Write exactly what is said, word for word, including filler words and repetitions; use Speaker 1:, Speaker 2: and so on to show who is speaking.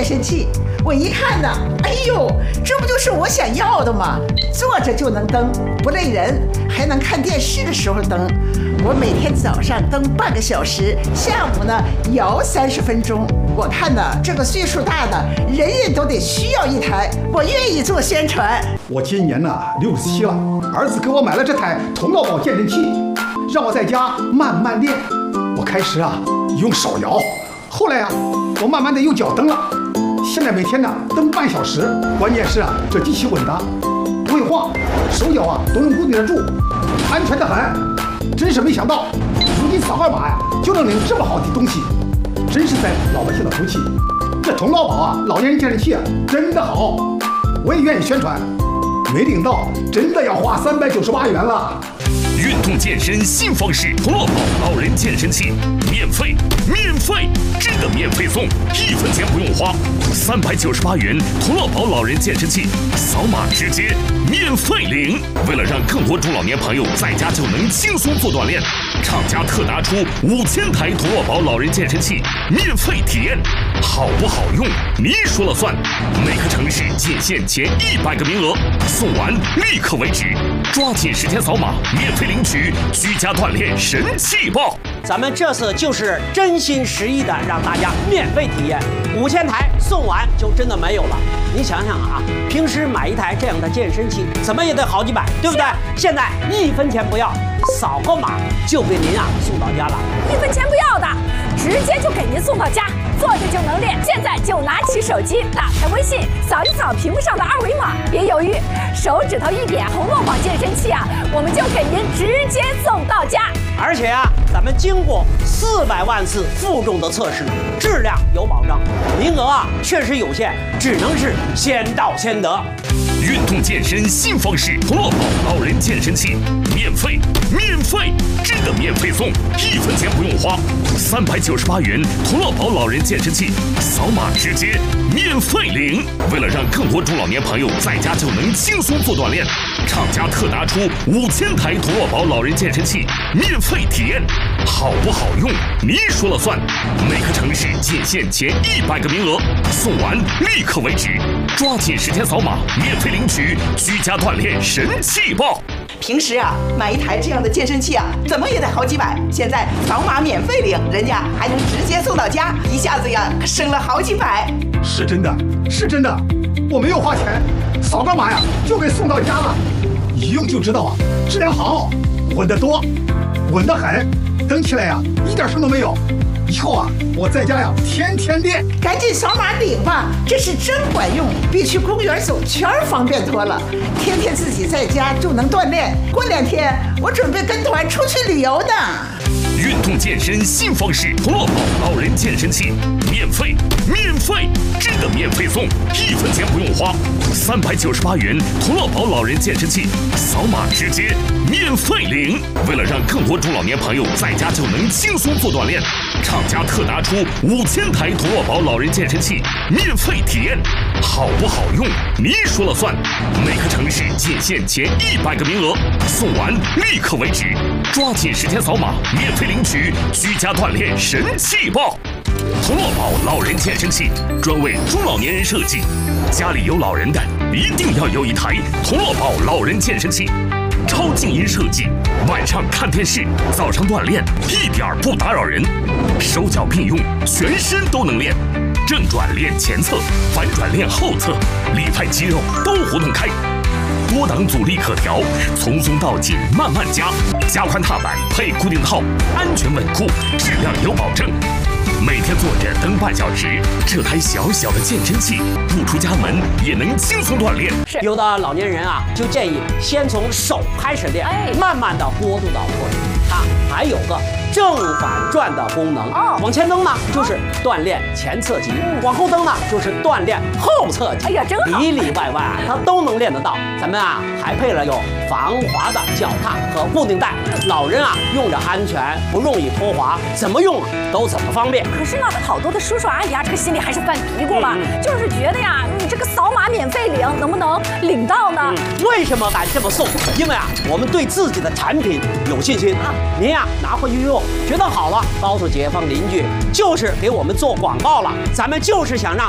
Speaker 1: 健身器，我一看呢，哎呦，这不就是我想要的吗？坐着就能蹬，不累人，还能看电视的时候蹬。我每天早上蹬半个小时，下午呢摇三十分钟。我看呢，这个岁数大的人人都得需要一台，我愿意做宣传。
Speaker 2: 我今年呢六十七了，儿子给我买了这台童乐宝健身器，让我在家慢慢练。我开始啊用手摇，后来啊我慢慢的用脚蹬了，现在每天呢蹬半小时。关键是啊这机器稳当，不会晃，手脚啊都能固定得住，安全的很。真是没想到，如今扫个码呀就能领这么好的东西，真是在老百姓的福气。这童乐宝啊老年人健身器啊真的好，我也愿意宣传。没领到真的要花三百九十八元了。
Speaker 3: 运动健身新方式，童乐宝老人健身器，免费，免费，真的免费送，一分钱不用花，三百九十八元，童乐宝老人健身器，扫码直接免费领。为了让更多中老年朋友在家就能轻松做锻炼，厂家特拿出五千台童乐宝老人健身器免费体验，好不好用你说了算。每个城市仅限前一百个名额，送完立刻为止，抓紧时间扫码免费领取居家锻炼神器报。
Speaker 4: 咱们这次就是真心实意的让大家免费体验，五千台送完就真的没有了。你想想啊，平时买一台这样的健身器，怎么也得好几百，对不对？现在一分钱不要，扫个码就给您啊送到家了。
Speaker 5: 一分钱不要的，直接就给您送到家，坐着就能练。现在就拿起手机，打开微信，扫一扫屏幕上的二维码，别犹豫，手指头一点，童乐宝健身器啊，我们就给您直接送到家。
Speaker 4: 而且啊，咱们经过四百万次负重的测试，质量有保障，名额啊确实有限，只能是先到先得。
Speaker 3: 运动健身新方式，童乐宝老人健身器，免费，免费，真的免费送，一分钱不用花，三百九十八元，童乐宝老人健身器，扫码直接免费领。为了让更多中老年朋友在家就能轻松做锻炼，厂家特拿出五千台童乐宝老人健身器免费体验，好不好用你说了算。每个城市仅限前一百个名额，送完立刻为止，抓紧时间扫码免费领取居家锻炼神器报。
Speaker 6: 平时啊买一台这样的健身器啊怎么也得好几百，现在扫码免费领，人家还能直接送到家，一下子呀省了好几百。
Speaker 2: 是真的，是真的，我没有花钱，扫个码呀就给送到家了，一用就知道啊质量好，稳得多，稳得很，蹬起来呀一点声都没有。以后啊我在家呀天天练。
Speaker 1: 赶紧扫码领吧，这是真管用，比去公园走圈方便多了。天天自己在家就能锻炼，过两天我准备跟团出去旅游呢。
Speaker 3: 运动健身新方式，童乐宝老人健身器，免费，免费，真的免费送，一分钱不用花，三百九十八元，童乐宝老人健身器，扫码直接免费领。为了让更多中老年朋友在家就能轻松做锻炼，厂家特拿出五千台童乐宝老人健身器免费体验，好不好用你说了算。每个城市仅限前一百个名额，送完立刻为止，抓紧时间扫码免费领取居家锻炼神器报。童乐宝老人健身器专为中老年人设计，家里有老人的一定要有一台童乐宝老人健身器，超静音设计，晚上看电视，早上锻炼一点儿不打扰人，手脚并用，全身都能练，正转练前侧，反转练后侧，里外肌肉都活动开。多档阻力可调，从松到紧慢慢加，加宽踏板配固定套，安全稳固，质量有保证。每天坐着蹬半小时，这台小小的健身器不出家门也能轻松锻炼。
Speaker 4: 有的老年人啊，就建议先从手开始练，慢慢的过渡到腿。它还有个正反转的功能。哦，往前蹬呢就是锻炼前侧肌，往后蹬呢就是锻炼后侧肌。哎呀，真好！里里外外啊，它都能练得到。咱们啊还配了有防滑的脚踏和固定带，老人啊用着安全，不容易脱滑，怎么用都怎么方便。
Speaker 5: 可是呢，好多的叔叔阿姨啊，这个心里还是犯嘀咕嘛，嗯、就是觉得呀，你这个扫码免费领，能不能领到呢？
Speaker 4: 嗯、为什么敢这么送？因为啊，我们对自己的产品有信心。啊、您呀、啊、拿回去用，觉得好了，告诉街坊邻居，就是给我们做广告了。咱们就是想让